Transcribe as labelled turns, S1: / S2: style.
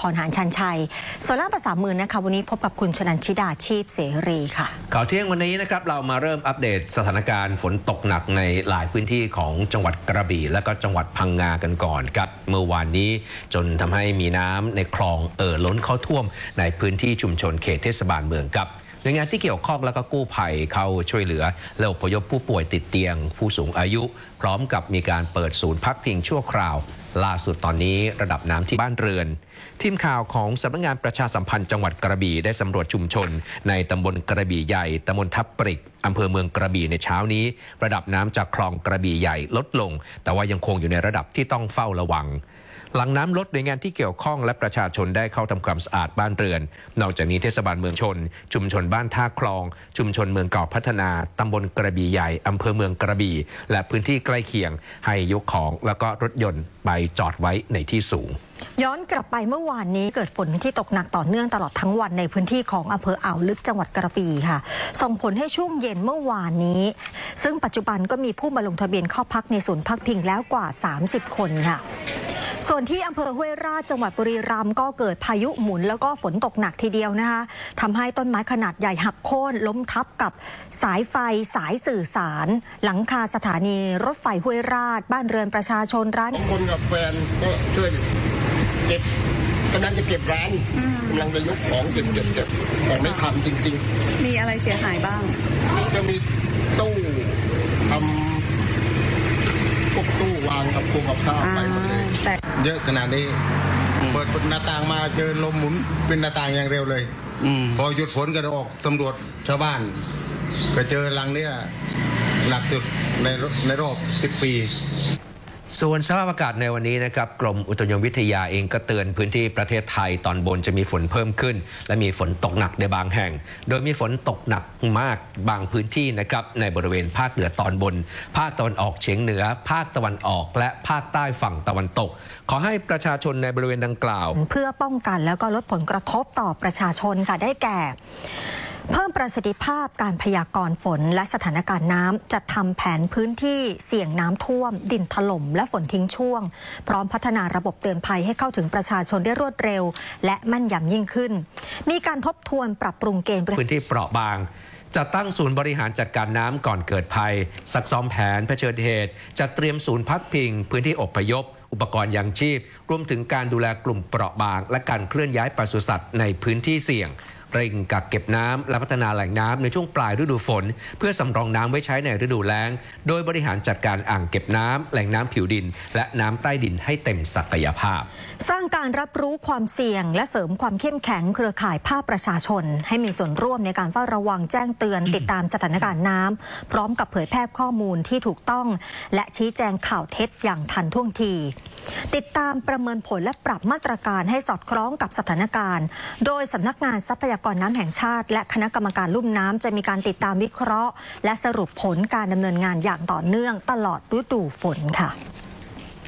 S1: รหานชันชัยส่วนล่างภาษามือนะคะวันนี้พบกับคุณชนันชิดาชีพเสรีค่ะ
S2: ข่าวเที่ยงวันนี้นะครับเรามาเริ่มอัปเดตสถานการณ์ฝนตกหนักในหลายพื้นที่ของจังหวัดกระบี่และก็จังหวัดพังงากันก่อนครับเมื่อวานนี้จนทำให้มีน้ำในคลองล้นเข้าท่วมในพื้นที่ชุมชนเขตเทศบาลเมืองครับหน่วยงานที่เกี่ยวข้องและก็กู้ภัยเข้าช่วยเหลือและอพยพผู้ป่วยติดเตียงผู้สูงอายุพร้อมกับมีการเปิดศูนย์พักพิงชั่วคราวล่าสุดตอนนี้ระดับน้ำที่บ้านเรือนทีมข่าวของสำนักงานประชาสัมพันธ์จังหวัดกระบี่ได้สำรวจชุมชนในตำบลกระบี่ใหญ่ตำบลทับปริกอำเภอเมืองกระบี่ในเช้านี้ระดับน้ำจากคลองกระบี่ใหญ่ลดลงแต่ว่ายังคงอยู่ในระดับที่ต้องเฝ้าระวังหลังน้ำลดหน่วยงานที่เกี่ยวข้องและประชาชนได้เข้าทำความสะอาดบ้านเรือนนอกจากนี้เทศบาลเมืองชนชุมชนบ้านท่าคลองชุมชนเมืองเก่าพัฒนาตำบลกระบี่ใหญ่อำเภอเมืองกระบี่และพื้นที่ใกล้เคียงให้ยกของแล้วก็รถยนต์ไปจอดไว้ในที่สูง
S1: ย้อนกลับไปเมื่อวานนี้เกิดฝนที่ตกหนักต่อเนื่องตลอดทั้งวันในพื้นที่ของอำเภออ่าวลึกจังหวัดกระบี่ค่ะส่งผลให้ช่วงเย็นเมื่อวานนี้ซึ่งปัจจุบันก็มีผู้มาลงทะเบียนเข้าพักในศูนย์พักพิงแล้วกว่า30คนค่ะส่วนที่อำเภอห้วยราชจังหวัดบุรีรัมย์ก็เกิดพายุหมุนแล้วก็ฝนตกหนักทีเดียวนะคะทำให้ต้นไม้ขนาดใหญ่หักโค่นล้มทับกับสายไฟสายสื่อสารหลังคาสถานีรถไฟห้วยราชบ้านเรือนประชาชนร้าน
S3: คนกับแฟนก็ช่วยเก็บกำลังจะเก็บร้านกำลังจะยกของเก็บแต่ไม่ทำจริง
S4: ๆมีอะไรเสียหายบ้าง
S3: จะมีตู้ทำพวกตู้วางกับพวกกับข้าวไปหมดเลยเยอะขนาดนี้เปิดหน้าต่างมาเจอลมหมุนเป็นหน้าต่างอย่างเร็วเลยพอหยุดฝนก็ออกสำรวจชาวบ้านก็เจอรังเนี้ยหนักสุดในรอบ10 ปี
S2: ส่วนสภาพอากาศในวันนี้นะครับกรมอุตุนิยมวิทยาเองก็เตือนพื้นที่ประเทศไทยตอนบนจะมีฝนเพิ่มขึ้นและมีฝนตกหนักในบางแห่งโดยมีฝนตกหนักมากบางพื้นที่นะครับในบริเวณภาคเหนือตอนบนภาคตะวันออกเฉียงเหนือภาคตะวันออกและภาคใต้ฝั่งตะวันตกขอให้ประชาชนในบริเวณดังกล่าว
S1: เพื่อป้องกันแล้วก็ลดผลกระทบต่อประชาชนค่ะได้แก่เพิ่มประสิทธิภาพการพยากรณ์ฝนและสถานการณ์น้ำจัดทำแผนพื้นที่เสี่ยงน้ำท่วมดินถล่มและฝนทิ้งช่วงพร้อมพัฒนาระบบเตือนภัยให้เข้าถึงประชาชนได้รวดเร็วและแม่นยำยิ่งขึ้นมีการทบทวนปรับปรุงเกณฑ์
S2: พื้นที่เปราะบางจะตั้งศูนย์บริหารจัดการน้ำก่อนเกิดภัยซักซ้อมแผนเผชิญเหตุจัดเตรียมศูนย์พักพิงพื้นที่อพยพอุปกรณ์ยังชีพรวมถึงการดูแลกลุ่มเปราะบางและการเคลื่อนย้ายปศุสัตว์ในพื้นที่เสี่ยงเร่งกักเก็บน้ำและพัฒนาแหล่งน้ำในช่วงปลายฤดูฝนเพื่อสำรองน้ำไว้ใช้ในฤดูแล้งโดยบริหารจัดการอ่างเก็บน้ำแหล่งน้ำผิวดินและน้ำใต้ดินให้เต็มศักยภาพ
S1: สร้างการรับรู้ความเสี่ยงและเสริมความเข้มแข็งเครือข่ายภาคประชาชนให้มีส่วนร่วมในการเฝ้าระวังแจ้งเตือนติดตามสถานการณ์น้ำพร้อมกับเผยแพร่ข้อมูลที่ถูกต้องและชี้แจงข่าวเท็จอย่างทันท่วงทีติดตามประเมินผลและปรับมาตรการให้สอดคล้องกับสถานการณ์โดยสำนักงานทรัพยากรน้ำแห่งชาติและคณะกรรมการลุ่มน้ำจะมีการติดตามวิเคราะห์และสรุปผลการดำเนินงานอย่างต่อเนื่องตลอดฤดูฝนค่ะ